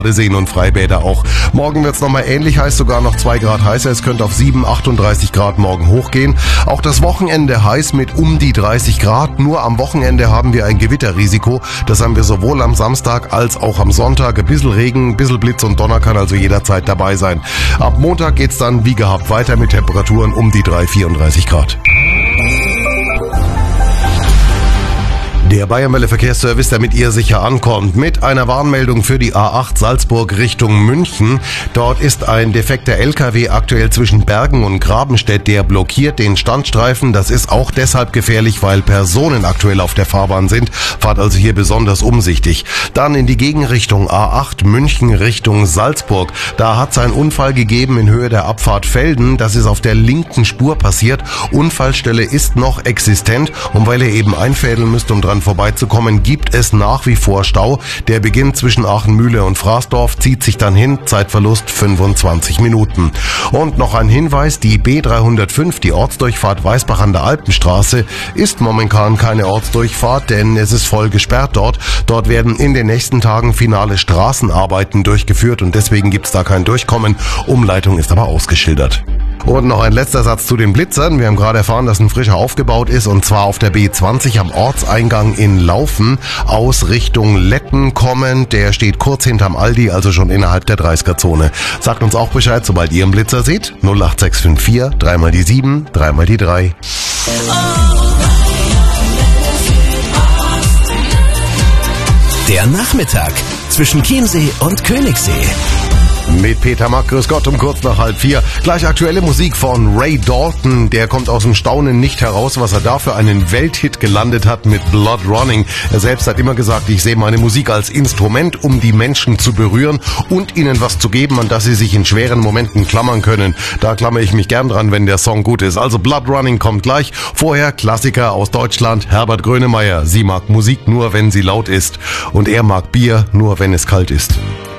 Seen und Freibäder auch. Morgen wird es nochmal ähnlich heiß, sogar noch 2 Grad heißer. Es könnte auf 38 Grad morgen hochgehen. Auch das Wochenende heiß mit um die 30 Grad. Nur am Wochenende haben wir ein Gewitterrisiko. Das haben wir sowohl am Samstag als auch am Sonntag. Ein bisschen Regen, ein bisschen Blitz und Donner kann also jederzeit dabei sein. Ab Montag geht's dann wie gehabt weiter mit Temperaturen um die 34 Grad. Der Bayernwelle Verkehrsservice, damit ihr sicher ankommt, mit einer Warnmeldung für die A8 Salzburg Richtung München. Dort ist ein defekter LKW aktuell zwischen Bergen und Grabenstedt, der blockiert den Standstreifen. Das ist auch deshalb gefährlich, weil Personen aktuell auf der Fahrbahn sind. Fahrt also hier besonders umsichtig. Dann in die Gegenrichtung A8 München Richtung Salzburg. Da hat es einen Unfall gegeben in Höhe der Abfahrt Velden. Das ist auf der linken Spur passiert. Unfallstelle ist noch existent und weil ihr eben einfädeln müsst, um dran vorbeizukommen, gibt es nach wie vor Stau. Der beginnt zwischen Aachenmühle und Fraßdorf, zieht sich dann hin, Zeitverlust 25 Minuten. Und noch ein Hinweis, die B305, die Ortsdurchfahrt Weißbach an der Alpenstraße, ist momentan keine Ortsdurchfahrt, denn es ist voll gesperrt dort. Dort werden in den nächsten Tagen finale Straßenarbeiten durchgeführt und deswegen gibt es da kein Durchkommen. Umleitung ist aber ausgeschildert. Und noch ein letzter Satz zu den Blitzern. Wir haben gerade erfahren, dass ein frischer aufgebaut ist und zwar auf der B20 am Ortseingang in Laufen aus Richtung Letten kommend. Der steht kurz hinterm Aldi, also schon innerhalb der 30er-Zone. Sagt uns auch Bescheid, sobald ihr einen Blitzer seht. 08654 3 mal die 7, 3 mal die 3. Der Nachmittag zwischen Chiemsee und Königssee. Mit Peter Mack, grüß Gott, um kurz nach 3:30. Gleich aktuelle Musik von Ray Dalton. Der kommt aus dem Staunen nicht heraus, was er da für einen Welthit gelandet hat mit Blood Running. Er selbst hat immer gesagt, ich sehe meine Musik als Instrument, um die Menschen zu berühren und ihnen was zu geben, an das sie sich in schweren Momenten klammern können. Da klammere ich mich gern dran, wenn der Song gut ist. Also Blood Running kommt gleich. Vorher Klassiker aus Deutschland, Herbert Grönemeyer. Sie mag Musik nur, wenn sie laut ist. Und er mag Bier nur, wenn es kalt ist.